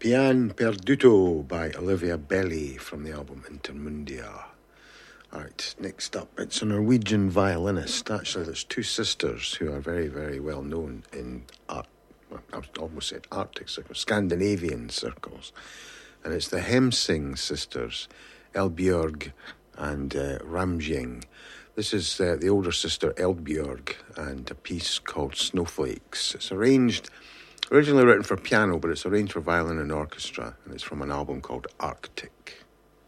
Pian Perduto by Olivia Belli from the album Intermundia. Alright, next up, it's a Norwegian violinist. Actually, there's two sisters who are very, very well known in art. Well, I almost said Arctic circles, Scandinavian circles. And it's the Hemsing sisters, Elbjörg and Ramjing. This is the older sister, Eldbjörg, and a piece called Snowflakes. It's originally written for piano, but it's arranged for violin and orchestra, and it's from an album called Arctic.